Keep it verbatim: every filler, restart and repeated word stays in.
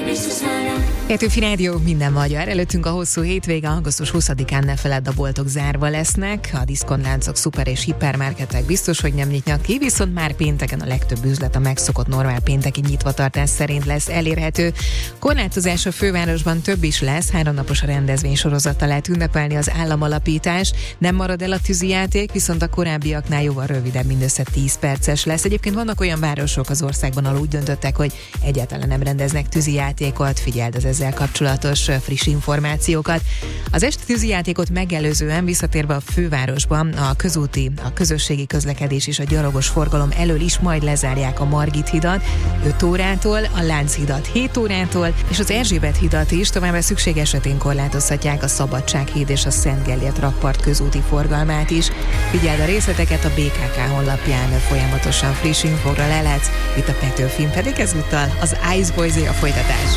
Petőfi Rádió, minden magyar. Előttünk a hosszú hétvége, augusztus huszadikán ne feledd, a boltok zárva lesznek, a diszkontláncok, szuper és hipermarketek biztos, hogy nem nyitnak ki, viszont már pénteken a legtöbb üzlet a megszokott normál pénteki nyitvatartás szerint lesz elérhető. Korlátozás a fővárosban több is lesz, háromnapos a rendezvény sorozattal lehet ünnepelni az államalapítás, nem marad el a tűzijáték, viszont a korábbiaknál jóval rövidebb, mindössze tíz perces lesz. Egyébként vannak olyan városok az országban, ahol úgy döntöttek, hogy egyáltalán nem rendeznek tűzijátékot, figyeld az ezzel kapcsolatos friss információkat. Az esti tűzijátékot megelőzően visszatérve a fővárosban a közúti, a közösségi közlekedés és a gyalogos forgalom elől is majd lezárják a Margit hidat öt órától, a Lánchidat hét órától, és az Erzsébet hidat is, továbbá szükség esetén korlátozhatják a Szabadsághíd és a Szent Gellért rakpart közúti forgalmát is. Figyeld a részleteket a bé ká ká honlapján, folyamatosan friss infóra leletsz, itt a Petőfin pedig ezúttal az Ice Boys-é a folytatás.